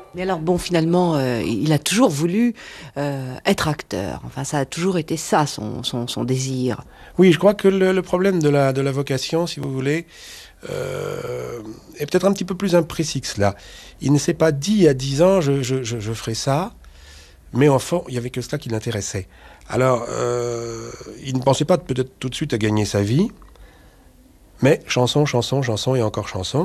Mais alors bon, finalement, il a toujours voulu être acteur. Enfin, ça a toujours été ça, son désir. Oui, je crois que le problème de la vocation, si vous voulez, est peut-être un petit peu plus imprécis que cela. Il ne s'est pas dit à 10 ans, je ferai ça, mais enfin, il n'y avait que cela qui l'intéressait. Alors, il ne pensait pas peut-être tout de suite à gagner sa vie, mais chanson, chanson, chanson et encore chanson.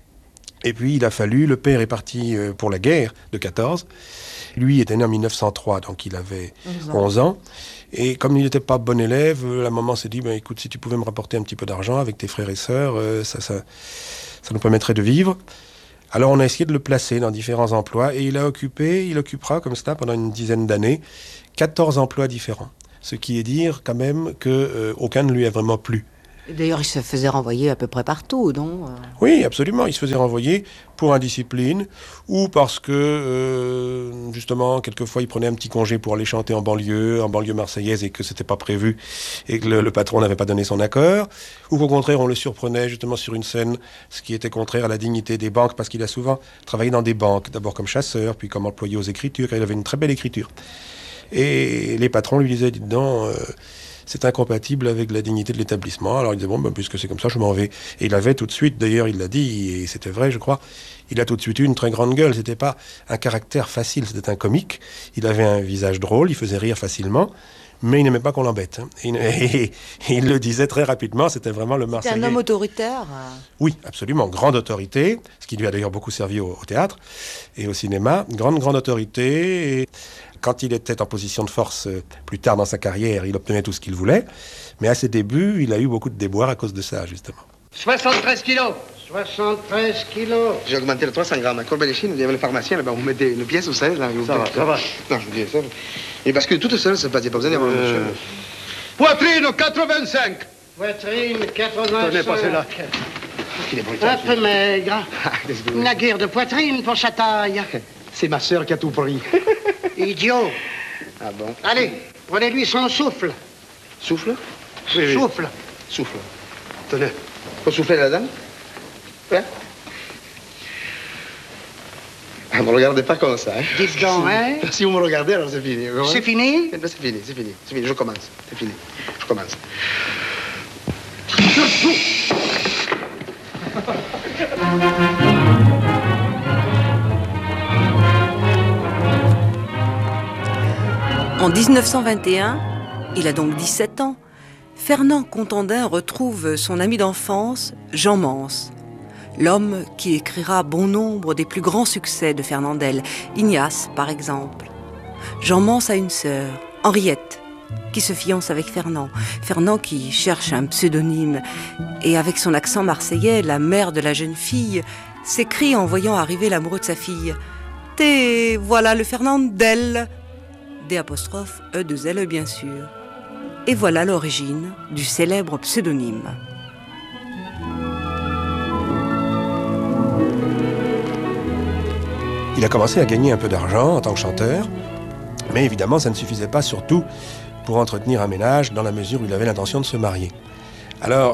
Et puis, il a fallu, le père est parti pour la guerre de 14. Lui était né en 1903, donc il avait 11 ans. Et comme il n'était pas bon élève, la maman s'est dit, écoute, si tu pouvais me rapporter un petit peu d'argent avec tes frères et sœurs, ça nous permettrait de vivre. Alors on a essayé de le placer dans différents emplois et il occupera comme ça pendant une dizaine d'années 14 emplois différents. Ce qui est dire quand même qu'aucun ne lui a vraiment plu. D'ailleurs, il se faisait renvoyer à peu près partout, non? Oui, absolument. Il se faisait renvoyer pour indiscipline ou parce que, justement, quelquefois, il prenait un petit congé pour aller chanter en banlieue marseillaise et que c'était pas prévu et que le patron n'avait pas donné son accord. Ou qu'au contraire, on le surprenait justement sur une scène, ce qui était contraire à la dignité des banques parce qu'il a souvent travaillé dans des banques, d'abord comme chasseur, puis comme employé aux écritures. Il avait une très belle écriture. Et les patrons lui disaient, dites donc... c'est incompatible avec la dignité de l'établissement. Alors il disait, puisque c'est comme ça, je m'en vais. Et il avait tout de suite, d'ailleurs il l'a dit, et c'était vrai je crois, il a tout de suite eu une très grande gueule. C'était pas un caractère facile, c'était un comique. Il avait un visage drôle, il faisait rire facilement, mais il n'aimait pas qu'on l'embête. Et il le disait très rapidement, c'était vraiment le Marseillais. C'était un homme autoritaire. Oui, absolument, grande autorité, ce qui lui a d'ailleurs beaucoup servi au théâtre et au cinéma. Grande autorité. Et quand il était en position de force plus tard dans sa carrière, il obtenait tout ce qu'il voulait. Mais à ses débuts, il a eu beaucoup de déboires à cause de ça, justement. 73 kilos. 73 kilos. J'ai augmenté le 300 grammes. À Corbet-les-Chines, il y avait le pharmacien, là-bas, vous mettez une pièce ou 16, là. Ça va. Non, je vous dis ça. Et parce que toute seule, c'est pas besoin d'avoir monsieur. Poitrine 85. Poitrine 85. Tenez, passez-là. Il est brutal. Un peu maigre. Il n'a guère de poitrine pour sa taille. C'est ma sœur qui a tout pris. Idiot. Ah bon? Allez, prenez-lui son souffle. Souffle? Souffle. Souffle. Tenez. Faut souffler là-dedans? Ouais. Ah, me regardez pas comme ça, hein? Dites donc, hein? Si vous me regardez, alors c'est fini. C'est fini? C'est fini. Je commence. C'est fini. Je commence. En 1921, il a donc 17 ans, Fernand Contandin retrouve son ami d'enfance, Jean Mans, l'homme qui écrira bon nombre des plus grands succès de Fernandel, Ignace par exemple. Jean Mans a une sœur, Henriette, qui se fiance avec Fernand. Fernand qui cherche un pseudonyme et avec son accent marseillais, la mère de la jeune fille s'écrie en voyant arriver l'amoureux de sa fille. « T'es, voilà le Fernandel !» D', E2L bien sûr. Et voilà l'origine du célèbre pseudonyme. Il a commencé à gagner un peu d'argent en tant que chanteur, mais évidemment ça ne suffisait pas, surtout pour entretenir un ménage dans la mesure où il avait l'intention de se marier. Alors,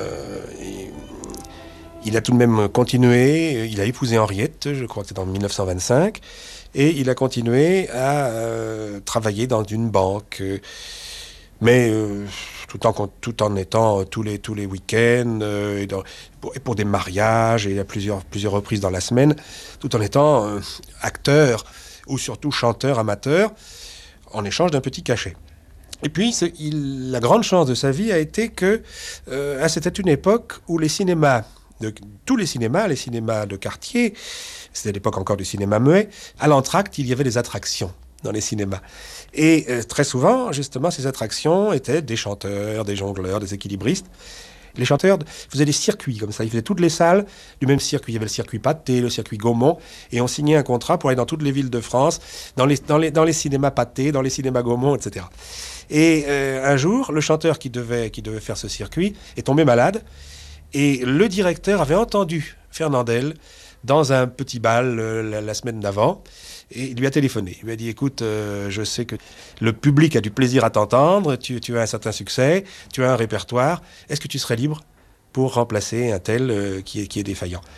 il a tout de même continué, il a épousé Henriette, je crois que c'est en 1925, et il a continué à travailler dans une banque, mais tout en étant tous les week-ends, pour des mariages, et à plusieurs reprises dans la semaine, tout en étant acteur, ou surtout chanteur amateur, en échange d'un petit cachet. Et puis, la grande chance de sa vie a été que c'était une époque où les cinémas, tous les cinémas de quartier, c'était l'époque encore du cinéma muet, à l'entracte, il y avait des attractions dans les cinémas. Et très souvent, justement, ces attractions étaient des chanteurs, des jongleurs, des équilibristes. Les chanteurs faisaient des circuits comme ça. Ils faisaient toutes les salles du même circuit. Il y avait le circuit Pathé, le circuit Gaumont, et on signait un contrat pour aller dans toutes les villes de France, dans les cinémas Pathé, dans les cinémas Gaumont, etc. Et un jour, le chanteur qui devait faire ce circuit est tombé malade, et le directeur avait entendu Fernandel dans un petit bal la semaine d'avant, et il lui a téléphoné. Il lui a dit, écoute, je sais que le public a du plaisir à t'entendre, tu as un certain succès, tu as un répertoire, est-ce que tu serais libre pour remplacer un tel qui est défaillant?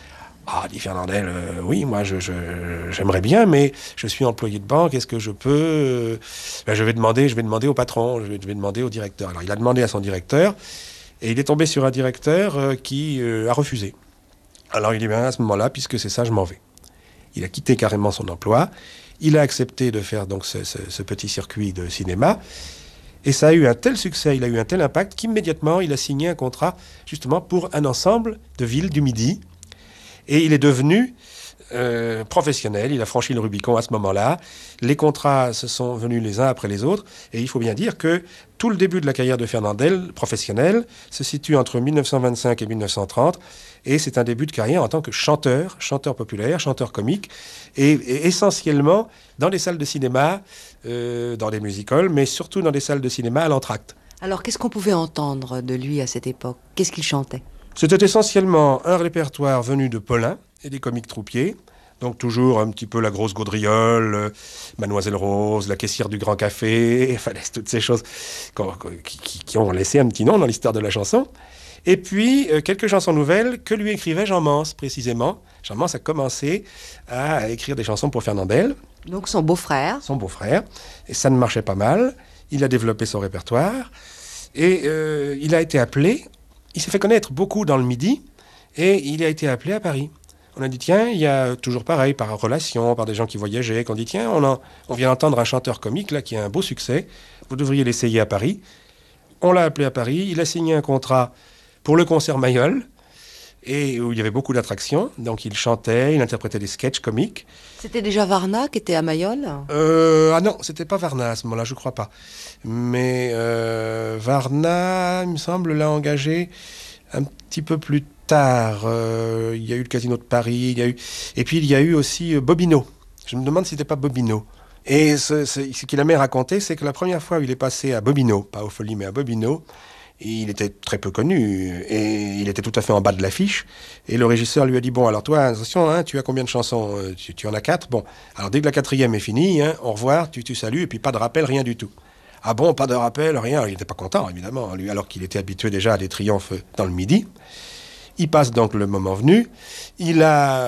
Ah, dit Fernandel, oui, moi j'aimerais bien, mais je suis employé de banque, est-ce que je peux... je vais demander au patron, je vais demander au directeur. Alors il a demandé à son directeur, et il est tombé sur un directeur qui a refusé. Alors il dit, à ce moment-là, puisque c'est ça, je m'en vais. Il a quitté carrément son emploi, il a accepté de faire donc ce petit circuit de cinéma, et ça a eu un tel succès, il a eu un tel impact, qu'immédiatement il a signé un contrat justement pour un ensemble de villes du Midi. Et il est devenu professionnel, il a franchi le Rubicon à ce moment-là. Les contrats se sont venus les uns après les autres. Et il faut bien dire que tout le début de la carrière de Fernandel, professionnel, se situe entre 1925 et 1930. Et c'est un début de carrière en tant que chanteur populaire, chanteur comique, et essentiellement dans les salles de cinéma, dans les music-halls, mais surtout dans des salles de cinéma à l'entracte. Alors, qu'est-ce qu'on pouvait entendre de lui à cette époque? Qu'est-ce qu'il chantait? C'était essentiellement un répertoire venu de Paulin et des comiques troupiers. Donc toujours un petit peu la grosse gaudriole, Mademoiselle Rose, la caissière du Grand Café, enfin toutes ces choses qui ont laissé un petit nom dans l'histoire de la chanson. Et puis quelques chansons nouvelles que lui écrivait Jean Mans précisément. Jean Mans a commencé à écrire des chansons pour Fernandel. Donc son beau-frère. Son beau-frère. Et ça ne marchait pas mal. Il a développé son répertoire. Et il a été appelé... Il s'est fait connaître beaucoup dans le Midi et il a été appelé à Paris. On a dit, tiens, il y a toujours pareil, par relation, par des gens qui voyageaient, qu'on dit, tiens, on vient d'entendre un chanteur comique là qui a un beau succès, vous devriez l'essayer à Paris. On l'a appelé à Paris, il a signé un contrat pour le concert Mayol, et où il y avait beaucoup d'attractions. Donc il chantait, il interprétait des sketchs comiques. C'était déjà Varna qui était à Mayol? Ah non, c'était pas Varna à ce moment-là, je crois pas. Mais Varna, il me semble, l'a engagé un petit peu plus tard. Il y a eu le Casino de Paris, et puis il y a eu aussi Bobino. Je me demande si c'était pas Bobino. Et ce qu'il a même raconté, c'est que la première fois où il est passé à Bobino, pas aux Folies, mais à Bobino, il était très peu connu et il était tout à fait en bas de l'affiche. Et le régisseur lui a dit, bon, alors toi, attention, hein, tu as combien de chansons? Tu en as 4? Bon, alors dès que la 4e est finie, hein, au revoir, tu salues, et puis pas de rappel, rien du tout. Ah bon, pas de rappel, rien. Alors, il n'était pas content, évidemment, lui, alors qu'il était habitué déjà à des triomphes dans le Midi. Il passe donc le moment venu, il a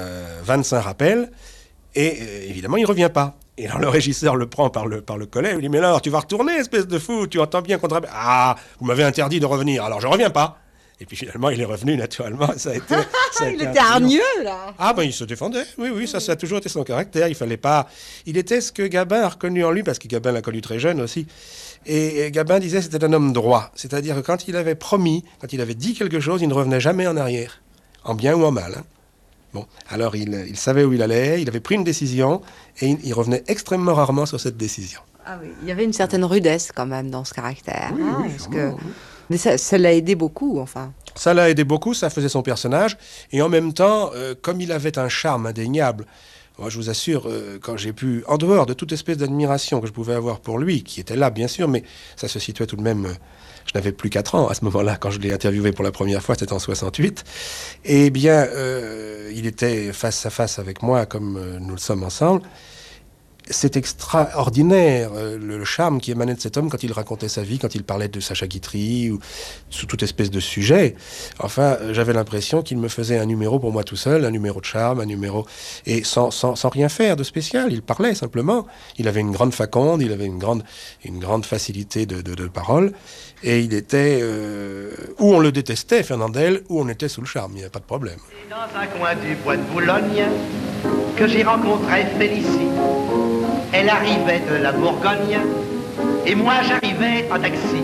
25 rappels, et évidemment, il ne revient pas. Et alors le régisseur le prend par le collet, il lui dit, mais alors, tu vas retourner, espèce de fou, tu entends bien qu'on te rappelle. Ah, vous m'avez interdit de revenir, alors je reviens pas. Et puis finalement, il est revenu, naturellement. Ça a été il était hargneux, là. Ah ben, il se défendait, oui, ça a toujours été son caractère. Il fallait pas... Il était ce que Gabin a reconnu en lui, parce que Gabin l'a connu très jeune aussi. Et Gabin disait que c'était un homme droit. C'est-à-dire que quand il avait promis, quand il avait dit quelque chose, il ne revenait jamais en arrière, en bien ou en mal, hein. Bon, alors il savait où il allait, il avait pris une décision et il revenait extrêmement rarement sur cette décision. Ah oui, il y avait une certaine rudesse quand même dans ce caractère. Oui, oui, parce que... Mais ça l'a aidé beaucoup, enfin. Ça l'a aidé beaucoup, ça faisait son personnage. Et en même temps, comme il avait un charme indéniable, moi je vous assure, quand j'ai pu, en dehors de toute espèce d'admiration que je pouvais avoir pour lui, qui était là bien sûr, mais ça se situait tout de même... Je n'avais plus 4 ans à ce moment-là, quand je l'ai interviewé pour la première fois, c'était en 68. Eh bien, il était face à face avec moi, comme nous le sommes ensemble. C'est extraordinaire, le charme qui émanait de cet homme quand il racontait sa vie, quand il parlait de Sacha Guitry, ou sous toute espèce de sujet. Enfin, j'avais l'impression qu'il me faisait un numéro pour moi tout seul, un numéro de charme, un numéro... Et sans rien faire de spécial, il parlait simplement. Il avait une grande faconde, il avait une grande facilité de parole. Et il était... où on le détestait, Fernandel, où on était sous le charme, il n'y avait pas de problème. C'est dans un coin du bois de Boulogne que j'ai rencontré Félicie. Elle arrivait de la Bourgogne et moi j'arrivais en taxi.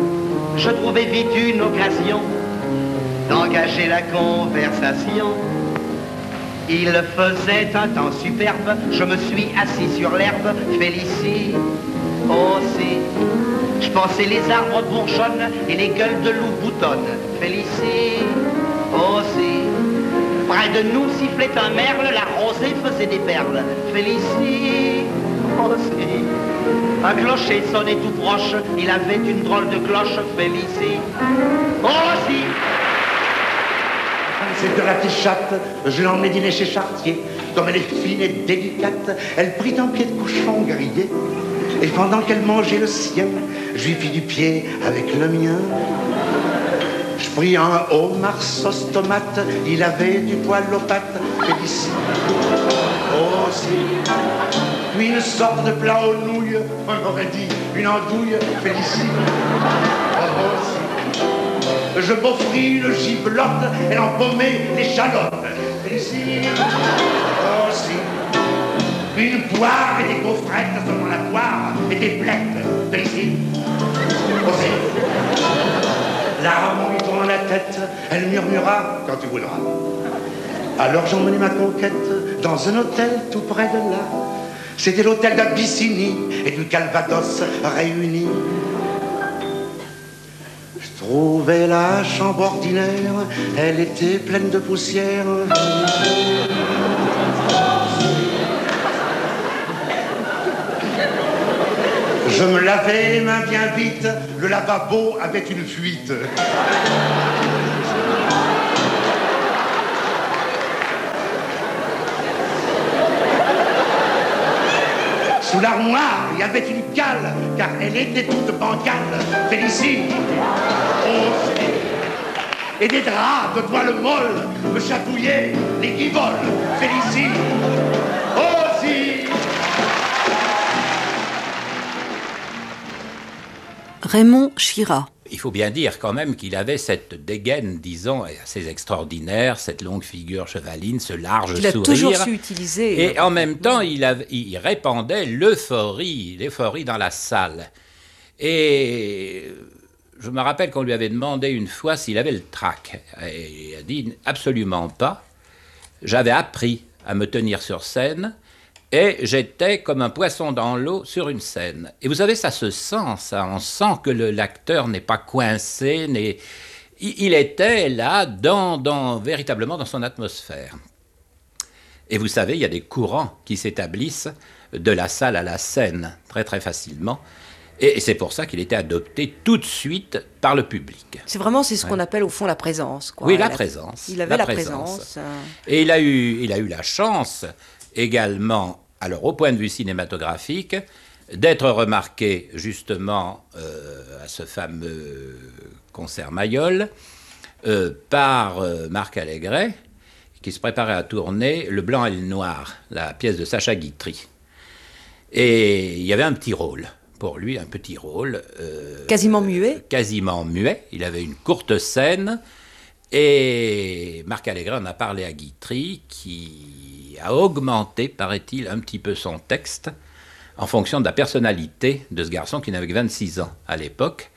Je trouvais vite une occasion d'engager la conversation. Il faisait un temps superbe, je me suis assis sur l'herbe. Félicie aussi. Je pensais les arbres bourgeonnent et les gueules de loup boutonnent. Félicie aussi. Près de nous sifflait un merle, la rosée faisait des perles. Félicie aussi. Un clocher sonnait tout proche, il avait une drôle de cloche. Félicie aussi. C'est de la petite chatte, je l'emmenai dîner chez Chartier. Comme elle est fine et délicate, elle prit un pied de cochon grillé. Et pendant qu'elle mangeait le sien, je lui fis du pied avec le mien. Je prit un homard sauce tomate, il avait du poil aux pattes, Félicie. Oh si. Puis une sorte de plat aux nouilles, on aurait dit une andouille, Félicie. Oh si. Je m'offris une giblotte, elle empaumait l'échalote, Félicie. Oh si. Puis une poire et des gaufrettes, selon la poire et des blettes, Félicie. Oh si. L'arme lui tourna la tête, elle murmura quand tu voudras. Alors j'emmenai ma conquête dans un hôtel tout près de là. C'était l'hôtel d'Abyssinie et du Calvados réunis. Je trouvais la chambre ordinaire, elle était pleine de poussière. Je me lavais les mains bien vite, le lavabo avait une fuite. Sous l'armoire, il y avait une cale, car elle était toute bancale, Félicie. Oh, et des draps de toile molle me chatouillaient les guivolles, Félicie. Oh, si. Raymond Chira. Il faut bien dire quand même qu'il avait cette dégaine, disons, assez extraordinaire, cette longue figure chevaline, ce large sourire. Il a toujours su utiliser. Et en même temps, il répandait l'euphorie dans la salle. Et je me rappelle qu'on lui avait demandé une fois s'il avait le trac. Et il a dit absolument pas. J'avais appris à me tenir sur scène. Et j'étais comme un poisson dans l'eau sur une scène. Et vous savez, ça se sent, ça. On sent que l'acteur n'est pas coincé. Il était là, véritablement dans son atmosphère. Et vous savez, il y a des courants qui s'établissent de la salle à la scène, très très facilement. Et c'est pour ça qu'il était adopté tout de suite par le public. C'est ce qu'on appelle au fond la présence, quoi. Oui, la présence. Il avait la présence. Et il a eu la chance également, alors au point de vue cinématographique, d'être remarqué justement à ce fameux concert Mayol par Marc Allégret, qui se préparait à tourner Le Blanc et le Noir, la pièce de Sacha Guitry. Et il y avait un petit rôle pour lui, un petit rôle. Quasiment muet. Quasiment muet. Il avait une courte scène. Et Marc Allégret en a parlé à Guitry, qui a augmenté, paraît-il, un petit peu son texte en fonction de la personnalité de ce garçon qui n'avait que 26 ans à l'époque.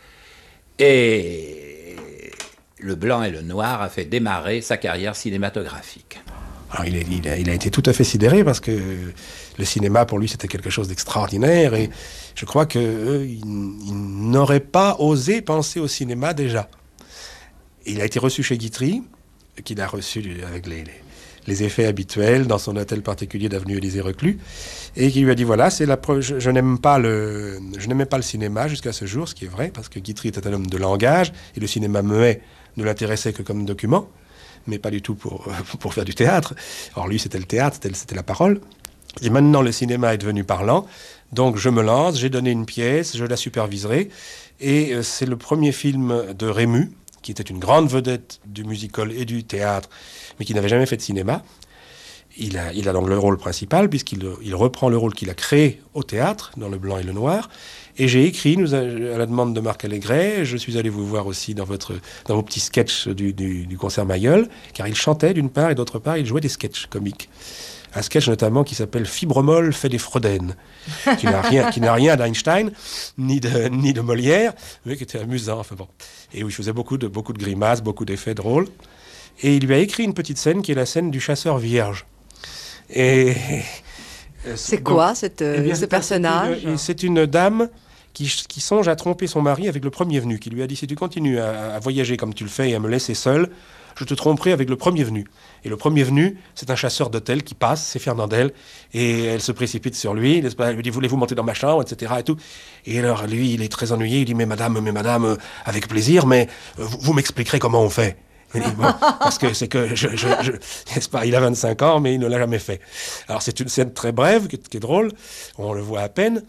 Et Le Blanc et le Noir a fait démarrer sa carrière cinématographique. Alors, il a été tout à fait sidéré parce que le cinéma, pour lui, c'était quelque chose d'extraordinaire. Et je crois qu'il n'aurait pas osé penser au cinéma déjà. Et il a été reçu chez Guitry, qu'il a reçu avec les effets habituels dans son hôtel particulier d'avenue Élysée-Reclus, et qui lui a dit voilà, c'est la preuve, je n'aimais pas le cinéma jusqu'à ce jour, ce qui est vrai, parce que Guitry était un homme de langage, et le cinéma muet ne l'intéressait que comme document, mais pas du tout pour faire du théâtre. Or lui, c'était le théâtre, c'était la parole. Et maintenant, le cinéma est devenu parlant, donc je me lance, j'ai donné une pièce, je la superviserai, et c'est le premier film de Rému, qui était une grande vedette du musical et du théâtre, mais qui n'avait jamais fait de cinéma. Il a donc le rôle principal, puisqu'il reprend le rôle qu'il a créé au théâtre, dans Le Blanc et le Noir. Et j'ai écrit, à la demande de Marc Allégret, je suis allé vous voir aussi dans vos petits sketchs du concert Mayol, car il chantait d'une part, et d'autre part, il jouait des sketchs comiques. Un sketch notamment qui s'appelle Fibromoll fait des Freuden, qui n'a rien d'Einstein, ni de Molière, mais qui était amusant. Enfin bon. Et où il faisait beaucoup de grimaces, beaucoup d'effets drôles. Et il lui a écrit une petite scène qui est la scène du chasseur vierge. Et c'est quoi ce personnage ? C'est une dame qui songe à tromper son mari avec le premier venu, qui lui a dit si tu continues à voyager comme tu le fais et à me laisser seul, je te tromperai avec le premier venu. Et le premier venu, c'est un chasseur d'hôtel qui passe, c'est Fernandel, et elle se précipite sur lui, elle lui dit voulez-vous monter dans ma chambre, etc. Et tout. Et alors lui, il est très ennuyé, il dit mais madame, avec plaisir, mais vous m'expliquerez comment on fait. Il dit, bon, parce que c'est que n'est-ce pas, il a 25 ans, mais il ne l'a jamais fait. Alors c'est une scène très brève, qui est drôle, on le voit à peine.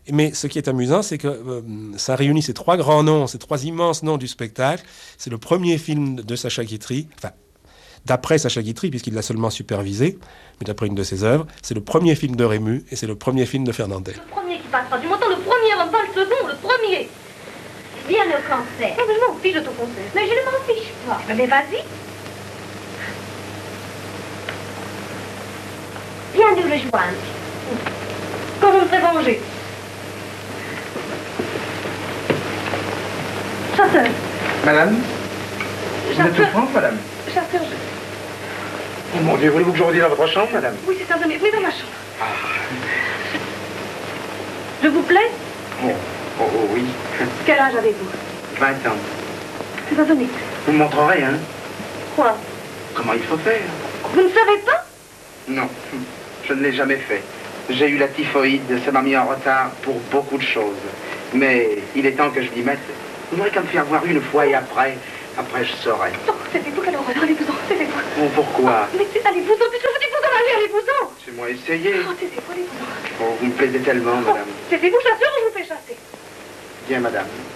Mais ce qui est amusant, c'est que ça réunit ces trois grands noms, ces trois immenses noms du spectacle. C'est le premier film de Sacha Guitry, enfin, d'après Sacha Guitry, puisqu'il l'a seulement supervisé, mais d'après une de ses œuvres. C'est le premier film de Rému et c'est le premier film de Fernandel. Le premier qui passera du montant, le premier, pas le second, le premier. Viens au concert. Non, mais je m'en fiche de ton concert. Mais je ne m'en fiche pas. Mais vas-y. Viens nous rejoindre. Quand je me serai vengée. Chasseur. Madame, vous êtes Chasseur. souffrante, madame? Chasseur, Oh mon Dieu, voulez-vous que je vous redise dans votre chambre, madame? Oui, c'est un de mes... Oui, dans ma chambre. Je vous plais? Oh, oui. Quel âge avez-vous? 20 ans. C'est pas donné. Vous me montrerez, hein? Quoi? Comment il faut faire? Vous ne savez pas? Non, je ne l'ai jamais fait. J'ai eu la typhoïde, ça m'a mis en retard pour beaucoup de choses. Mais il est temps que je m'y mette. Vous n'aurez qu'à me faire voir une fois et après je saurai. Oh, taisez-vous, quelle horreur. Allez-vous-en, taisez-vous. Bon, pourquoi? Mais allez-vous-en, puisque je vous dis que vous en allez, allez-vous-en. C'est moi essayer. Oh, taisez-vous, allez-vous-en. Oh, vous me plaisez tellement, madame. Taisez-vous, chasseur, ou je vous fais chasser. Bien, madame.